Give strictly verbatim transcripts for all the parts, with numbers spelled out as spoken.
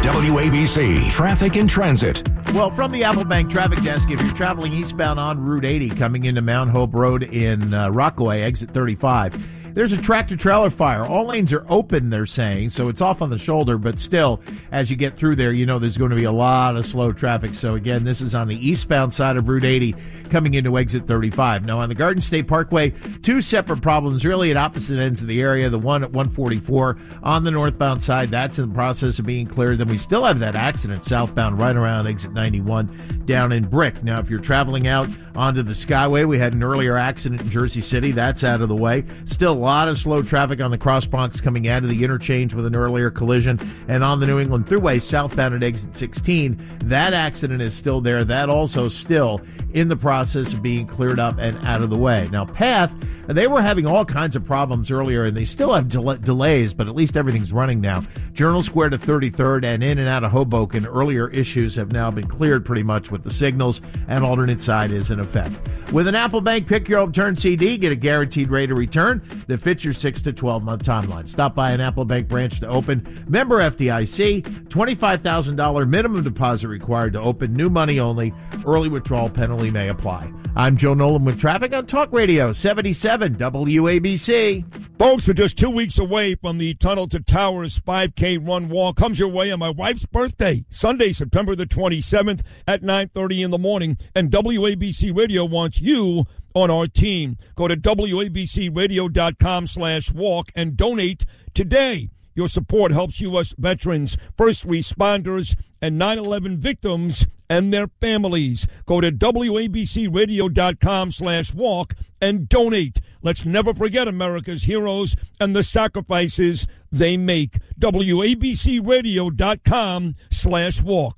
W A B C Traffic and Transit. Well, from the Applebank Traffic Desk, if you're traveling eastbound on Route eighty coming into Mount Hope Road in uh, Rockaway, exit thirty-five, there's a tractor-trailer fire. All lanes are open, they're saying, so it's off on the shoulder, but still, as you get through there, you know there's going to be a lot of slow traffic. So, again, this is on the eastbound side of Route eighty coming into exit thirty-five. Now, on the Garden State Parkway, two separate problems really at opposite ends of the area. The one at one forty-four on the northbound side, that's in the process of being cleared. Then we still have that accident southbound right around exit ninety-one down in Brick. Now, if you're traveling out onto the Skyway, we had an earlier accident in Jersey City. That's out of the way. Still a lot of slow traffic on the Cross Bronx coming out of the interchange with an earlier collision. And on the New England Thruway, southbound at exit sixteen, that accident is still there. That also still in the process of being cleared up and out of the way. Now, Path, they were having all kinds of problems earlier, and they still have del- delays, but at least everything's running now. Journal Square to thirty-third and in and out of Hoboken, earlier issues have now been cleared pretty much with the signals, and alternate side is in effect. With an Applebank Pick Your Return C D, get a guaranteed rate of return that fits your six to twelve month timeline. Stop by an Applebank branch to open. Member F D I C, twenty-five thousand dollars minimum deposit required to open. New money only. Early withdrawal penalty may apply. I'm Joe Nolan with traffic on Talk Radio seventy-seven W A B C. Folks, we're just two weeks away from the Tunnel to Towers five K run walk. Comes your way on my wife's birthday, Sunday, September the twenty-seventh at nine thirty in the morning. And W A B C Radio wants you on our team. Go to W A B C radio dot com slash walk and donate today. Your support helps U S veterans, first responders, and nine eleven victims and their families. Go to W A B C radio dot com slash walk and donate. Let's never forget America's heroes and the sacrifices they make. W A B C radio dot com slash walk.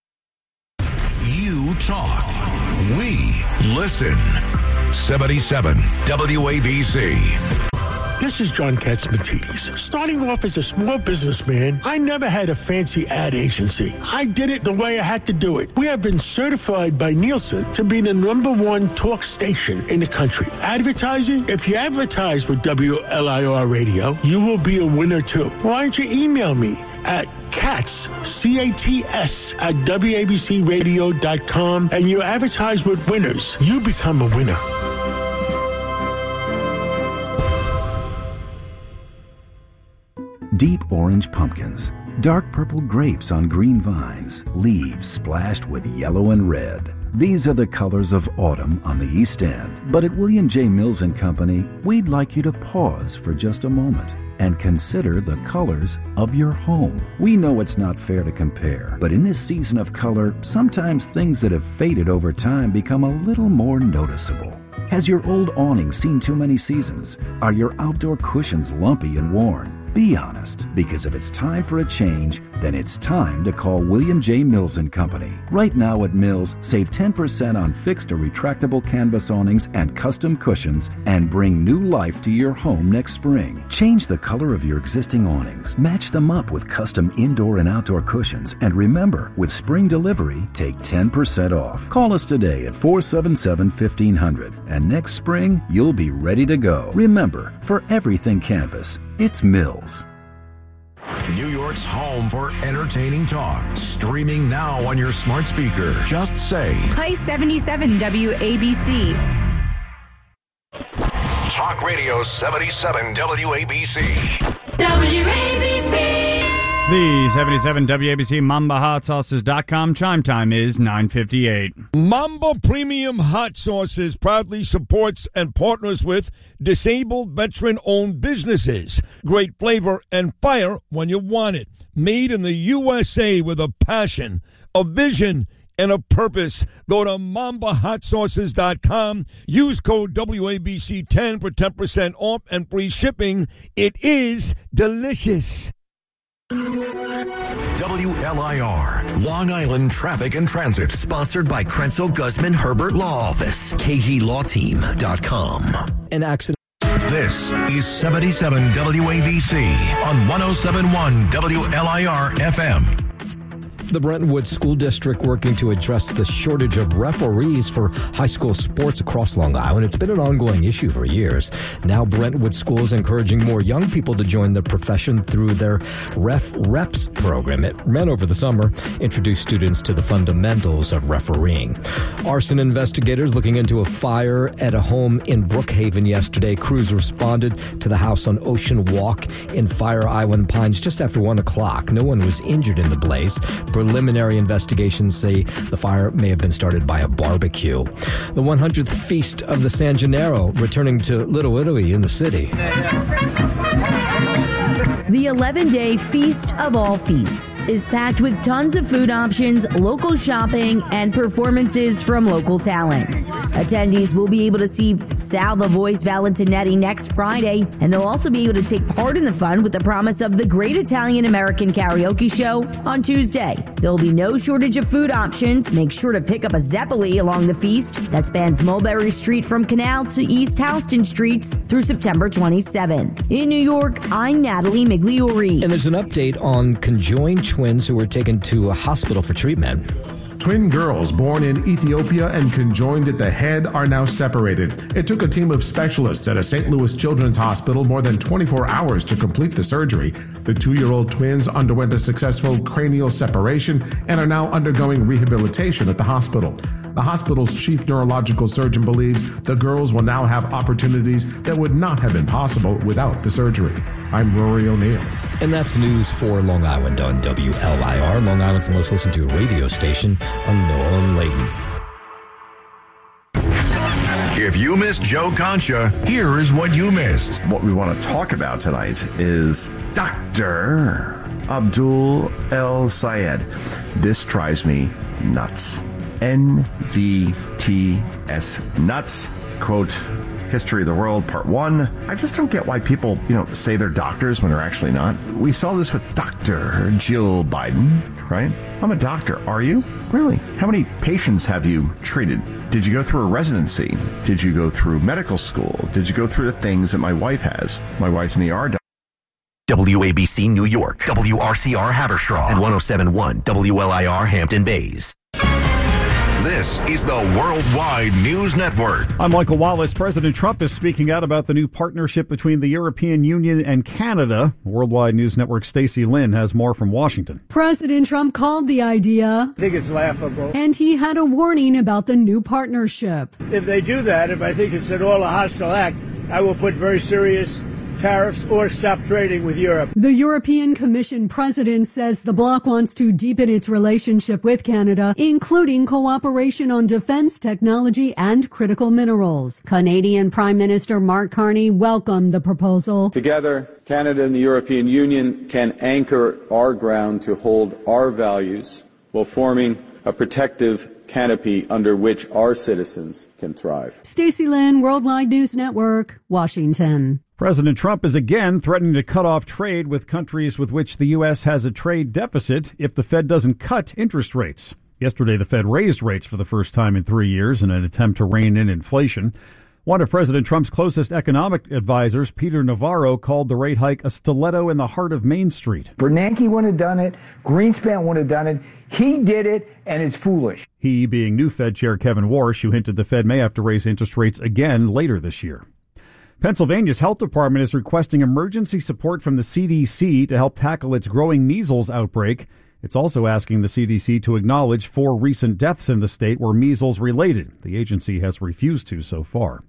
You talk. We listen. seventy-seven W A B C. This is John Katzmatidis. Starting off as a small businessman, I never had a fancy ad agency. I did it the way I had to do it. We have been certified by Nielsen to be the number one talk station in the country. Advertising? If you advertise with W L I R Radio, you will be a winner too. Why don't you email me at Katz, C A T S, at W A B C radio dot com, and you advertise with winners. You become a winner. Deep orange pumpkins, dark purple grapes on green vines, leaves splashed with yellow and red. These are the colors of autumn on the East End. But at William J. Mills and Company, we'd like you to pause for just a moment and consider the colors of your home. We know it's not fair to compare, but in this season of color, sometimes things that have faded over time become a little more noticeable. Has your old awning seen too many seasons? Are your outdoor cushions lumpy and worn? Be honest, because if it's time for a change, then it's time to call William J. Mills and Company. Right now at Mills, save ten percent on fixed or retractable canvas awnings and custom cushions and bring new life to your home next spring. Change the color of your existing awnings, match them up with custom indoor and outdoor cushions, and remember, with spring delivery, take ten percent off. Call us today at four seven seven, fifteen hundred, and next spring, you'll be ready to go. Remember, for everything canvas, it's Mills. New York's home for entertaining talk. Streaming now on your smart speaker. Just say, play seventy-seven W A B C. Talk Radio seventy-seven W A B C. W A B C. The seventy-seven W A B C Mamba Hot Sauces dot com chime time is nine fifty-eight. Mamba Premium Hot Sauces proudly supports and partners with disabled veteran-owned businesses. Great flavor and fire when you want it. Made in the U S A with a passion, a vision, and a purpose. Go to Mamba Hot Sauces dot com. Use code W A B C ten for ten percent off and free shipping. It is delicious. W L I R, Long Island Traffic and Transit. Sponsored by Krenzel Guzman Herbert Law Office, K G law team dot com. An accident. This is seventy-seven W A B C on one oh seven point one W L I R F M. The Brentwood School District working to address the shortage of referees for high school sports across Long Island. It's been an ongoing issue for years. Now Brentwood School is encouraging more young people to join the profession through their Ref Reps program. It ran over the summer, introduced students to the fundamentals of refereeing. Arson investigators looking into a fire at a home in Brookhaven yesterday. Crews responded to the house on Ocean Walk in Fire Island Pines just after one o'clock. No one was injured in the blaze. Preliminary investigations say the fire may have been started by a barbecue. The one hundredth Feast of the San Gennaro returning to Little Italy in the city. The eleven-day Feast of All Feasts is packed with tons of food options, local shopping, and performances from local talent. Attendees will be able to see Sal the Voice Valentinetti next Friday, and they'll also be able to take part in the fun with the promise of the Great Italian American Karaoke Show on Tuesday. There will be no shortage of food options. Make sure to pick up a Zeppeli along the feast that spans Mulberry Street from Canal to East Houston Streets through September twenty-seventh. In New York, I'm Natalie Migliori. And there's an update on conjoined twins who were taken to a hospital for treatment. Twin girls born in Ethiopia and conjoined at the head are now separated. It took a team of specialists at a Saint Louis Children's Hospital more than twenty-four hours to complete the surgery. The two-year-old twins underwent a successful cranial separation and are now undergoing rehabilitation at the hospital. The hospital's chief neurological surgeon believes the girls will now have opportunities that would not have been possible without the surgery. I'm Rory O'Neill. And that's news for Long Island on W L I R, Long Island's most listened to radio station. I'm Nolan Layton. If you missed Joe Concha, here is what you missed. What we want to talk about tonight is Doctor Abdul El Sayed. This drives me nuts. N V T S nuts. Quote, History of the World, Part one. I just don't get why people, you know, say they're doctors when they're actually not. We saw this with Doctor Jill Biden, right? I'm a doctor. Are you? Really? How many patients have you treated? Did you go through a residency? Did you go through medical school? Did you go through the things that my wife has? My wife's an E R doctor. W A B C New York, W R C R Haverstraw, and one oh seven point one W L I R Hampton Bays. This is the Worldwide News Network. I'm Michael Wallace. President Trump is speaking out about the new partnership between the European Union and Canada. Worldwide News Network Stacey Lynn has more from Washington. President Trump called the idea. I think it's laughable. And he had a warning about the new partnership. If they do that, if I think it's at all a hostile act, I will put very serious tariffs or stop trading with Europe. The European Commission president says the bloc wants to deepen its relationship with Canada, including cooperation on defense technology and critical minerals. Canadian Prime Minister Mark Carney welcomed the proposal. Together, Canada and the European Union can anchor our ground to hold our values while forming a protective canopy under which our citizens can thrive. Stacey Lynn, Worldwide News Network, Washington. President Trump is again threatening to cut off trade with countries with which the U S has a trade deficit if the Fed doesn't cut interest rates. Yesterday, the Fed raised rates for the first time in three years in an attempt to rein in inflation. One of President Trump's closest economic advisors, Peter Navarro, called the rate hike a stiletto in the heart of Main Street. Bernanke wouldn't have done it. Greenspan wouldn't have done it. He did it, and it's foolish. He being new Fed Chair Kevin Warsh, who hinted the Fed may have to raise interest rates again later this year. Pennsylvania's health department is requesting emergency support from the C D C to help tackle its growing measles outbreak. It's also asking the C D C to acknowledge four recent deaths in the state were measles related. The agency has refused to so far.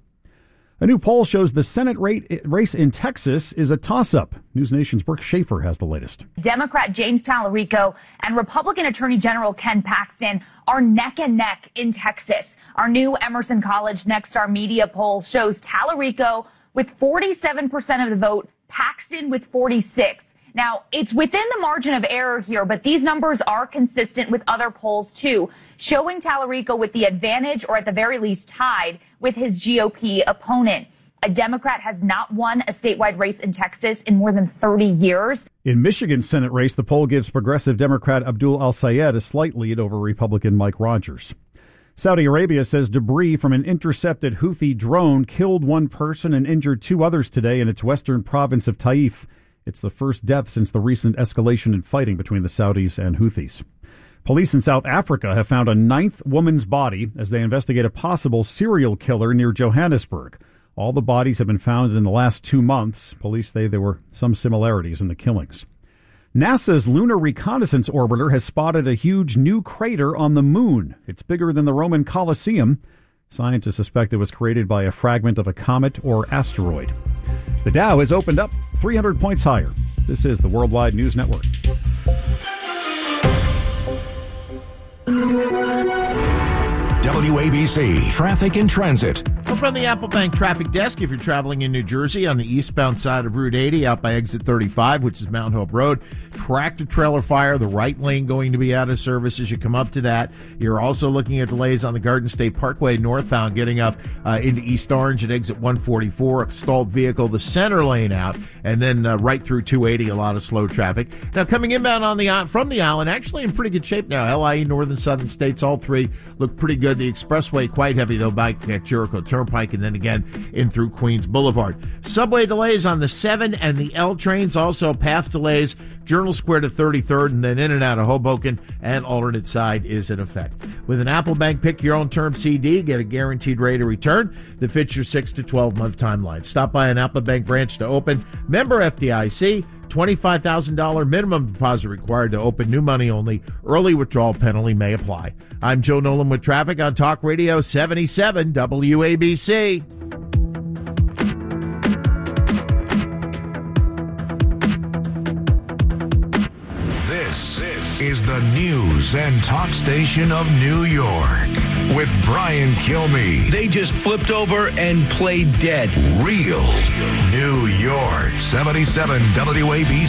A new poll shows the Senate race in Texas is a toss-up. News Nation's Brooke Schaefer has the latest. Democrat James Tallarico and Republican Attorney General Ken Paxton are neck and neck in Texas. Our new Emerson College Nexstar Media poll shows Tallarico with forty-seven percent of the vote, Paxton with forty-six. Now, it's within the margin of error here, but these numbers are consistent with other polls, too, showing Tallarico with the advantage, or at the very least tied, with his G O P opponent. A Democrat has not won a statewide race in Texas in more than thirty years. In Michigan's Senate race, the poll gives progressive Democrat Abdul El-Sayed a slight lead over Republican Mike Rogers. Saudi Arabia says debris from an intercepted Houthi drone killed one person and injured two others today in its western province of Taif. It's the first death since the recent escalation in fighting between the Saudis and Houthis. Police in South Africa have found a ninth woman's body as they investigate a possible serial killer near Johannesburg. All the bodies have been found in the last two months. Police say there were some similarities in the killings. NASA's Lunar Reconnaissance Orbiter has spotted a huge new crater on the moon. It's bigger than the Roman Colosseum. Scientists suspect it was created by a fragment of a comet or asteroid. The Dow has opened up three hundred points higher. This is the Worldwide News Network. W A B C Traffic and Transit. Well, from the Apple Bank Traffic Desk, if you're traveling in New Jersey on the eastbound side of Route eighty out by exit thirty-five, which is Mount Hope Road, tractor trailer fire, the right lane going to be out of service as you come up to that. You're also looking at delays on the Garden State Parkway northbound getting up uh, into East Orange at exit one forty-four, a stalled vehicle, the center lane out, and then uh, right through two eighty, a lot of slow traffic. Now, coming inbound on the from the island, actually in pretty good shape now. L I E, Northern Southern States, all three look pretty good. The expressway quite heavy, though, back at Jericho Turnpike, and then again in through Queens Boulevard. Subway delays on the seven and the L trains, also path delays, Journal Square to thirty-third, and then in and out of Hoboken, and alternate side is in effect. With an Apple Bank Pick Your Own Term C D, get a guaranteed rate of return that fits your six to twelve month timeline. Stop by an Apple Bank branch to open. Member F D I C. twenty-five thousand dollars minimum deposit required to open, new money only. Early withdrawal penalty may apply. I'm Joe Nolan with traffic on Talk Radio seventy-seven W A B C. This is the news and talk station of New York with Brian Kilmeade. They just flipped over and played dead. Real New York seventy-seven W A B C.